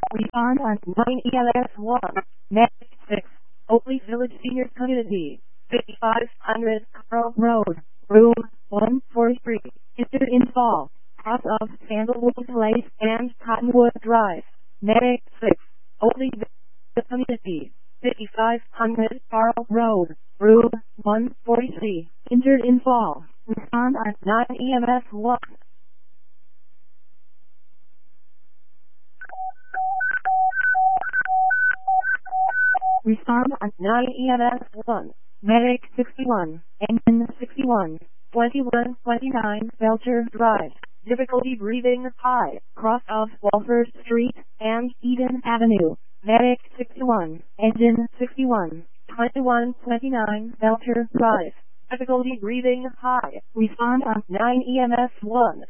Respond on 9 EMS 1. Medic 6. Oakley Village Senior Community. 5500 Carl Road. Room 143. Injured in fall. Cross of Sandalwood Place and Cottonwood Drive. Medic 6. Oakley Village Community. 5500 Carl Road. Room 143. Injured in fall. Respond on 9 EMS 1. Respond on 9 EMS 1. Medic 61. Engine 61. 2129 Belcher Drive. Difficulty breathing high. Cross of Walford Street and Eden Avenue. Medic 61. Engine 61. 2129 Belcher Drive. Difficulty breathing high. Respond on 9 EMS 1.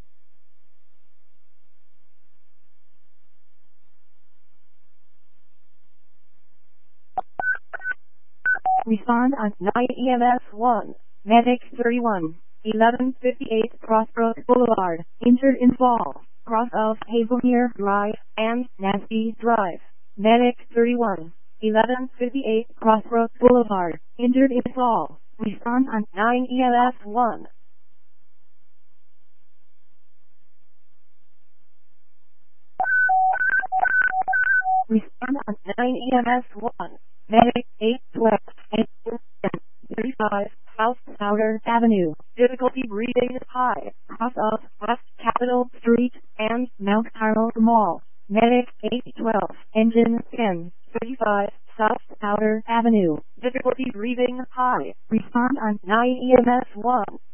Respond on 9 EMS 1. Medic 31. 1158 Crossbrook Boulevard. Injured in fall. Cross of Hazelmere Drive and Nasby Drive. Medic 31. 1158 Crossbrook Boulevard. Injured in fall. Respond on 9 EMS 1. Respond on 9 EMS 1. Medic 812 and 35 South Powder Avenue. Difficulty breathing high. Cross of West Capitol Street and Mount Carmel Mall. Medic 812. Engine 10. 35 South Powder Avenue. Difficulty breathing high. Respond on 9 EMS 1.